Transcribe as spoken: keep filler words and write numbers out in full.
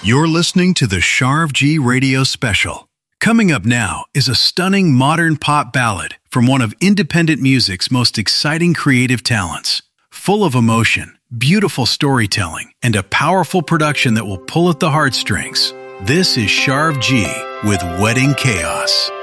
You're listening to the Sharv G Radio Special. Coming up now is a stunning modern pop ballad from one of independent music's most exciting creative talents. Full of emotion, beautiful storytelling, and a powerful production that will pull at the heartstrings. This is Sharv G with Wedding Chaos.